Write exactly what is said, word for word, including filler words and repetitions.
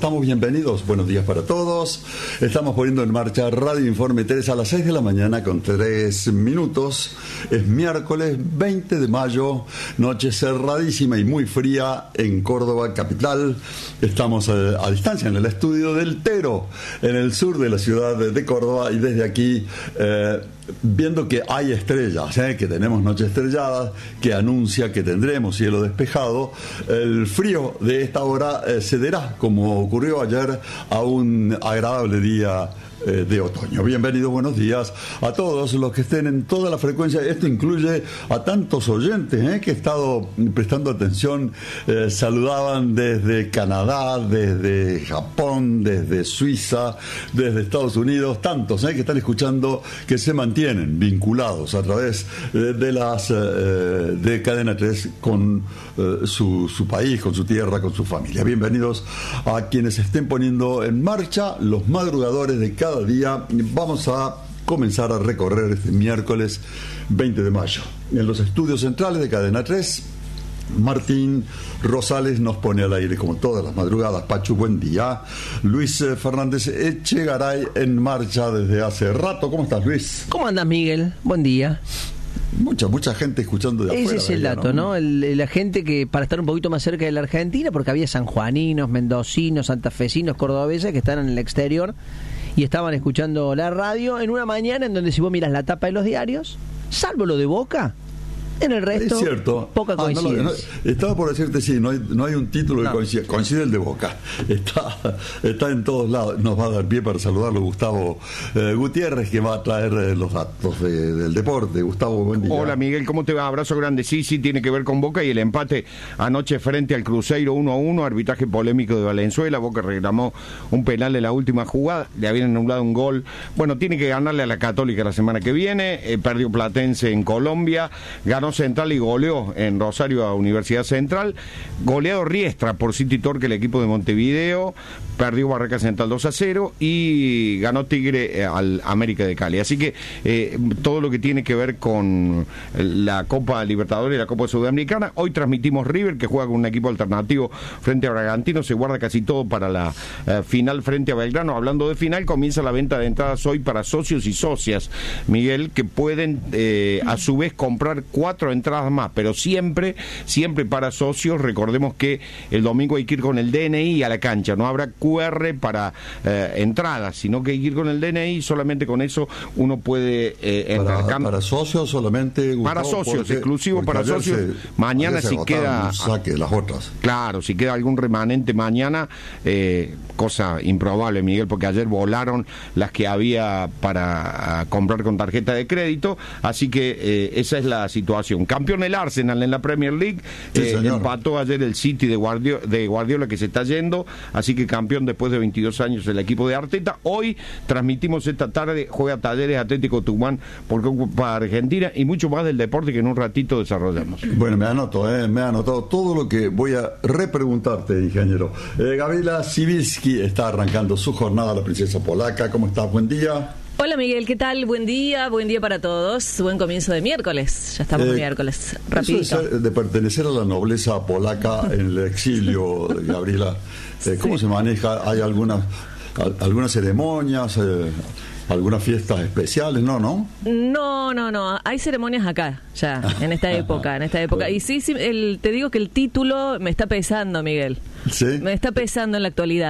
estamos? Bienvenidos, buenos días para todos. Estamos poniendo en marcha Radio Informe tres a las seis de la mañana con tres minutos. Es miércoles veinte de mayo, noche cerradísima y muy fría en Córdoba capital. Estamos a, a distancia en el estudio del Tero, en el sur de la ciudad de, de Córdoba, y desde aquí eh, viendo que hay estrellas, ¿eh? que tenemos noche estrellada, que anuncia que tendremos cielo despejado. El frío de esta hora eh, cederá, como ocurrió ayer, a un agradable día eh, de otoño. Bienvenidos, buenos días a todos los que estén en toda la frecuencia. Esto incluye a tantos oyentes eh, que he estado prestando atención. Eh, saludaban desde Canadá, desde Japón, desde Suiza, desde Estados Unidos, tantos eh, que están escuchando, que se mantienen vinculados a través eh, de las eh, de Cadena tres con eh, su, su país, con su tierra, con su familia. Bienvenidos a quienes estén poniendo en marcha los madrugadores de cada día. Vamos a comenzar a recorrer este miércoles veinte de mayo. En los estudios centrales de Cadena tres, Martín Rosales nos pone al aire como todas las madrugadas. Pachu, buen día. Luis Fernández Echegaray en marcha desde hace rato. ¿Cómo estás, Luis? ¿Cómo andas, Miguel? Buen día. Mucha, mucha gente escuchando de afuera. Ese es el allá, dato, ¿no? ¿no? El, la gente que, para estar un poquito más cerca de la Argentina, porque había sanjuaninos, mendocinos, santafesinos, cordobeses que están en el exterior y estaban escuchando la radio en una mañana en donde, si vos miras la tapa de los diarios, salvo lo de Boca, en el resto, es cierto. poca Ah, coincidencia. no, no, estaba por decirte, sí, no hay, no hay un título que No. coincide. Coincide el de Boca. Está, está en todos lados. Nos va a dar pie para saludarlo Gustavo eh, Gutiérrez, que va a traer eh, los datos de, del deporte. Gustavo, buen día. Hola, Miguel, ¿cómo te va? Abrazo grande. Sí, sí, tiene que ver con Boca y el empate anoche frente al Cruzeiro uno a uno, arbitraje polémico de Valenzuela. Boca reclamó un penal en la última jugada, le habían anulado un gol. Bueno, tiene que ganarle a la Católica la semana que viene. Eh, perdió Platense en Colombia, ganó Central y goleó en Rosario a Universidad Central. Goleado Riestra por City Torque, el equipo de Montevideo. Perdió Barraca Central dos a cero y ganó Tigre eh, al América de Cali. Así que eh, todo lo que tiene que ver con la Copa Libertadores y la Copa Sudamericana. Hoy transmitimos River, que juega con un equipo alternativo frente a Bragantino. Se guarda casi todo para la eh, final frente a Belgrano. Hablando de final, comienza la venta de entradas hoy para socios y socias, Miguel, que pueden eh, a su vez comprar cuatro entradas más, pero siempre, siempre para socios. Recordemos que el domingo hay que ir con el D N I a la cancha, no habrá Q R para eh, entradas, sino que hay que ir con el D N I. Solamente con eso uno puede eh, entrar. Para, para socios solamente, Gustavo, para socios, porque, exclusivo porque para socios. Se, mañana si queda un saque de las otras. Claro, si queda algún remanente mañana, eh, cosa improbable, Miguel, porque ayer volaron las que había para a, comprar con tarjeta de crédito. Así que eh, esa es la situación. Campeón el Arsenal en la Premier League, sí, eh, empató ayer el City de Guardiola, de Guardiola, que se está yendo, así que campeón después de veintidós años el equipo de Arteta. Hoy transmitimos esta tarde, juega Talleres Atlético Tucumán por Copa Argentina, y mucho más del deporte que en un ratito desarrollamos. Bueno, me anoto, eh, me ha anotado todo lo que voy a repreguntarte, ingeniero. Eh, Gabriela Sibilski está arrancando su jornada, la princesa polaca. ¿Cómo estás? Buen día. Hola, Miguel, ¿qué tal? Buen día, buen día para todos. Buen comienzo de miércoles. Ya estamos Eh, miércoles. Rapidito. Eso es de pertenecer a la nobleza polaca en el exilio, Gabriela. Eh, ¿Cómo Sí. se maneja? ¿Hay algunas, al- algunas ceremonias, eh, algunas fiestas especiales? No, ¿no? No, no, no. Hay ceremonias acá, ya, en esta época, en esta época. Y sí, sí, el, te digo que el título me está pesando, Miguel. Sí. Me está pesando en la actualidad.